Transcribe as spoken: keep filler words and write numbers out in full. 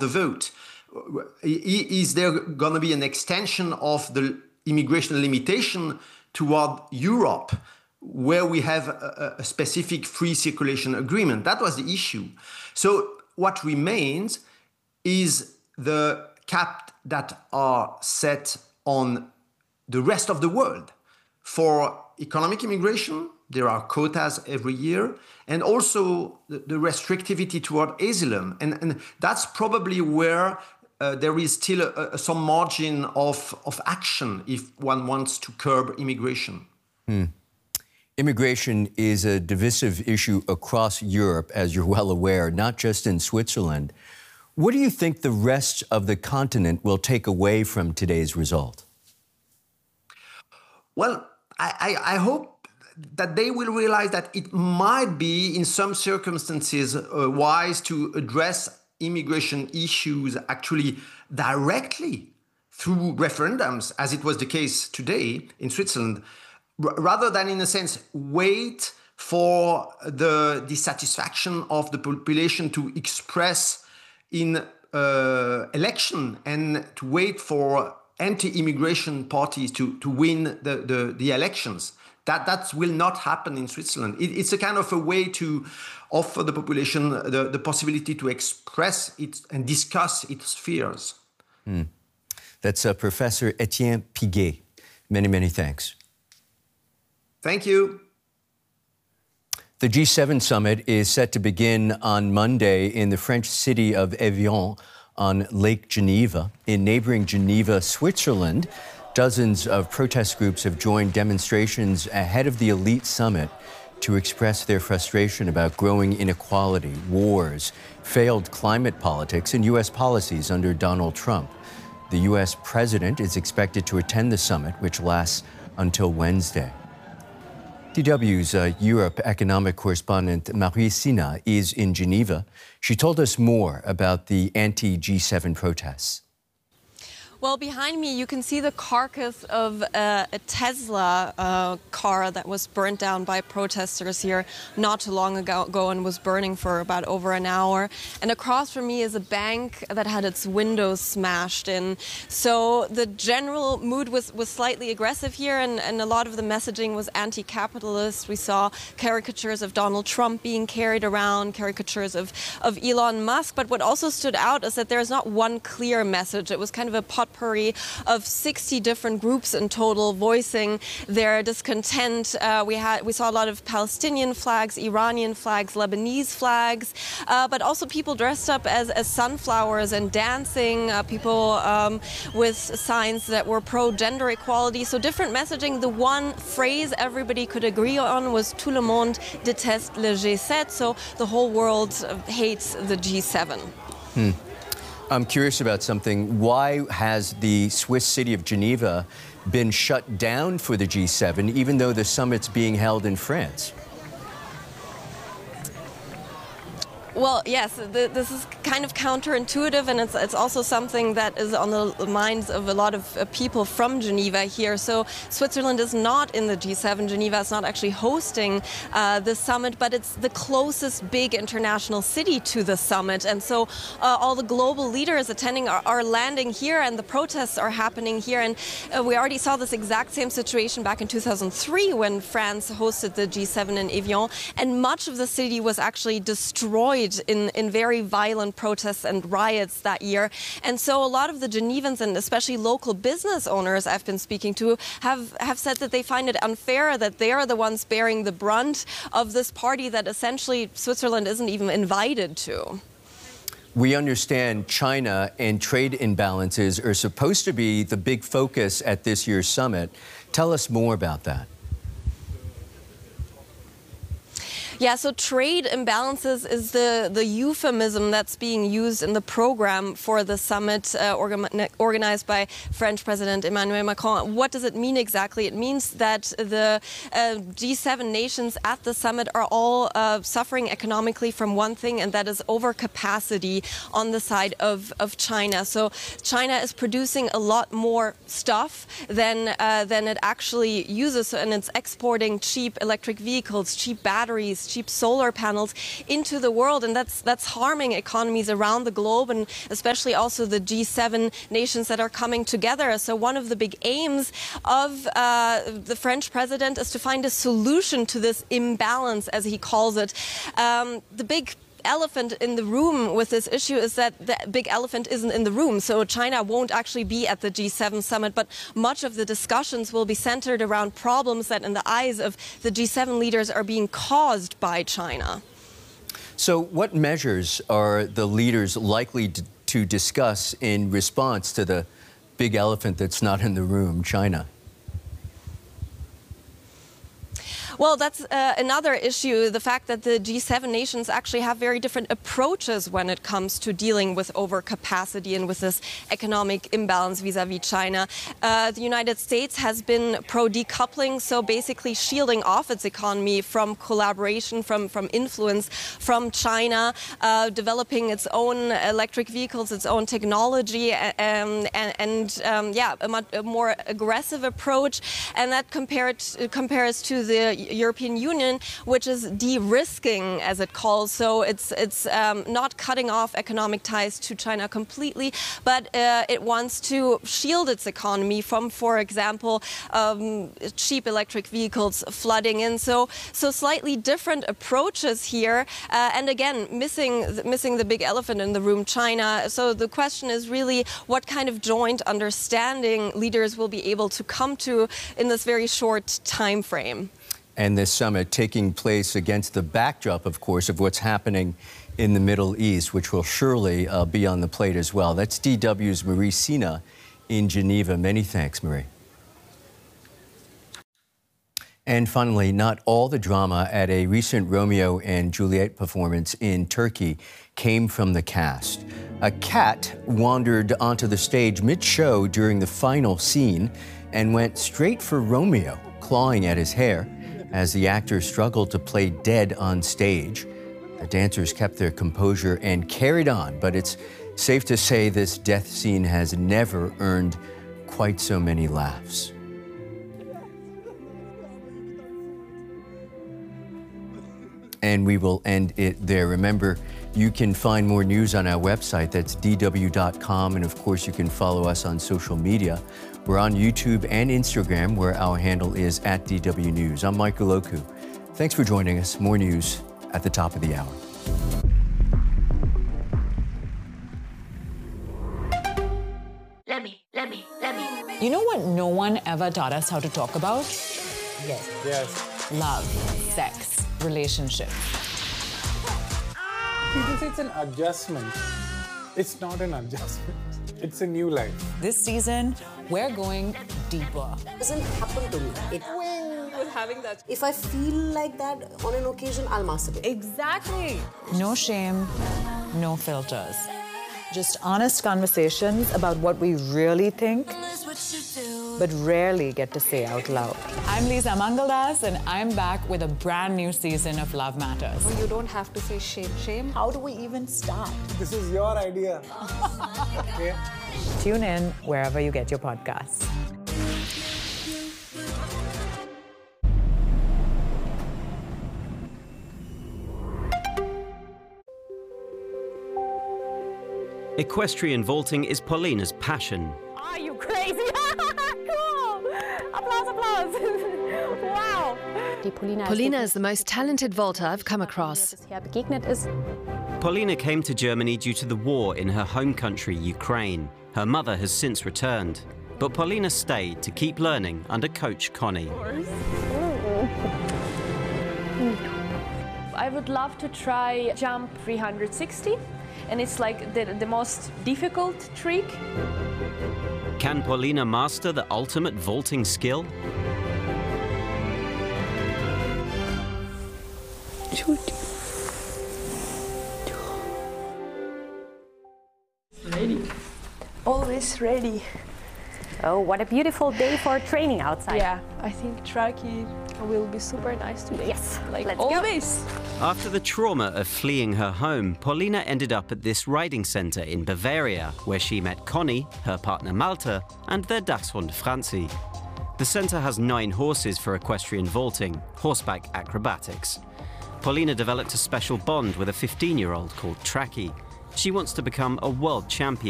the vote. Is there going to be an extension of the immigration limitation toward Europe, where we have a, a specific free circulation agreement? That was the issue. So what remains is the cap that are set on the rest of the world. For economic immigration, there are quotas every year, and also the, the restrictivity toward asylum. And, and that's probably where uh, there is still a, a, some margin of, of action if one wants to curb immigration. Hmm. Immigration is a divisive issue across Europe, as you're well aware, not just in Switzerland. What do you think the rest of the continent will take away from today's result? Well, I, I, I hope that they will realize that it might be, in some circumstances, uh, wise to address immigration issues actually directly through referendums, as it was the case today in Switzerland, r- rather than, in a sense, wait for the dissatisfaction of the population to express in uh, election and to wait for anti-immigration parties to, to win the, the, the elections. That, that will not happen in Switzerland. It, it's a kind of a way to offer the population the, the possibility to express it and discuss its fears. Mm. That's uh, Professor Etienne Piguet. Many, many thanks. Thank you. The G seven summit is set to begin on Monday in the French city of Evian on Lake Geneva. In neighboring Geneva, Switzerland, dozens of protest groups have joined demonstrations ahead of the elite summit to express their frustration about growing inequality, wars, failed climate politics, and U S policies under Donald Trump. The U S president is expected to attend the summit, which lasts until Wednesday. D W's uh, Europe economic correspondent Marie Sina is in Geneva. She told us more about the anti-G seven protests. Well, behind me, you can see the carcass of uh, a Tesla uh, car that was burnt down by protesters here not too long ago, ago and was burning for about over an hour. And across from me is a bank that had its windows smashed in. So the general mood was, was slightly aggressive here, and, and a lot of the messaging was anti-capitalist. We saw caricatures of Donald Trump being carried around, caricatures of, of Elon Musk. But what also stood out is that there is not one clear message. It was kind of a pot of sixty different groups in total voicing their discontent. Uh, we had we saw a lot of Palestinian flags, Iranian flags, Lebanese flags, uh, but also people dressed up as, as sunflowers and dancing, uh, people um, with signs that were pro-gender equality. So different messaging. The one phrase everybody could agree on was "Tout le monde déteste le G seven," so the whole world hates the G seven. Hmm. I'm curious about something. Why has the Swiss city of Geneva been shut down for the G seven, even though the summit's being held in France? Well, yes, the, this is kind of counterintuitive, and it's, it's also something that is on the minds of a lot of uh, people from Geneva here. So Switzerland is not in the G seven. Geneva is not actually hosting uh, the summit, but it's the closest big international city to the summit. And so uh, all the global leaders attending are, are landing here, and the protests are happening here. And uh, we already saw this exact same situation back in two thousand three when France hosted the G seven in Evian, and much of the city was actually destroyed In, in very violent protests and riots that year. And so a lot of the Genevans, and especially local business owners I've been speaking to, have, have said that they find it unfair that they are the ones bearing the brunt of this party that essentially Switzerland isn't even invited to. We understand China and trade imbalances are supposed to be the big focus at this year's summit. Tell us more about that. Yeah, so trade imbalances is the, the euphemism that's being used in the program for the summit uh, orga organized by French President Emmanuel Macron. What does it mean exactly? It means that the uh, G seven nations at the summit are all uh, suffering economically from one thing, and that is overcapacity on the side of, of China. So China is producing a lot more stuff than, uh, than it actually uses, and it's exporting cheap electric vehicles, cheap batteries, cheap solar panels into the world, and that's that's harming economies around the globe, and especially also the G seven nations that are coming together. So one of the big aims of uh, the French president is to find a solution to this imbalance, as he calls it. Um, the big elephant in the room with this issue is that the big elephant isn't in the room. So China won't actually be at the G seven summit, but much of the discussions will be centered around problems that in the eyes of the G seven leaders are being caused by China. So what measures are the leaders likely to, to discuss in response to the big elephant that's not in the room, China? Well, that's uh, another issue, the fact that the G seven nations actually have very different approaches when it comes to dealing with overcapacity and with this economic imbalance vis-a-vis China. Uh, the United States has been pro-decoupling, so basically shielding off its economy from collaboration, from, from influence from China, uh, developing its own electric vehicles, its own technology, um, and, and um, yeah, a, much, a more aggressive approach. And that compared, compares to the European Union, which is de-risking, as it calls. So it's it's um, not cutting off economic ties to China completely, but uh, it wants to shield its economy from, for example, um, cheap electric vehicles flooding in. So so slightly different approaches here, uh, and again missing missing the big elephant in the room, China. So the question is really what kind of joint understanding leaders will be able to come to in this very short time frame. And this summit taking place against the backdrop, of course, of what's happening in the Middle East, which will surely uh, be on the plate as well. That's D W's Marie Sina in Geneva. Many thanks, Marie. And finally, not all the drama at a recent Romeo and Juliet performance in Turkey came from the cast. A cat wandered onto the stage mid-show during the final scene and went straight for Romeo, clawing at his hair. As the actor struggled to play dead on stage, the dancers kept their composure and carried on, but it's safe to say this death scene has never earned quite so many laughs. And we will end it there. Remember, you can find more news on our website. That's D W dot com. And of course, you can follow us on social media. We're on YouTube and Instagram, where our handle is at D W News. I'm Michael Oku. Thanks for joining us. More news at the top of the hour. Let me, let me, let me. You know what no one ever taught us how to talk about? Yes. Yes. Love, sex, relationships. Because it's an adjustment. It's not an adjustment. It's a new life. This season, we're going deeper. It doesn't happen to me. It, With having that. if I feel like that on an occasion, I'll masturbate. Exactly. No shame, no filters. Just honest conversations about what we really think, but rarely get to say out loud. I'm Lisa Mangaldas, and I'm back with a brand new season of Love Matters. You don't have to say shame. Shame? How do we even start? This is your idea. Okay? Tune in wherever you get your podcasts. Equestrian vaulting is Paulina's passion. Are you crazy? Cool! Applause, applause! Wow! Paulina is the most talented vaulter I've come across. Paulina came to Germany due to the war in her home country, Ukraine. Her mother has since returned. But Paulina stayed to keep learning under coach Connie. I would love to try jump three hundred sixty, and it's like the, the most difficult trick. Can Paulina master the ultimate vaulting skill? Ready. Always ready. Oh, what a beautiful day for training outside. Yeah, I think Truckee will be super nice today. Yes, like let's always. go. After the trauma of fleeing her home, Paulina ended up at this riding center in Bavaria, where she met Connie, her partner Malte, and their Dachshund Franzi. The center has nine horses for equestrian vaulting, horseback acrobatics. Paulina developed a special bond with a fifteen-year-old called Tracky. She wants to become a world champion.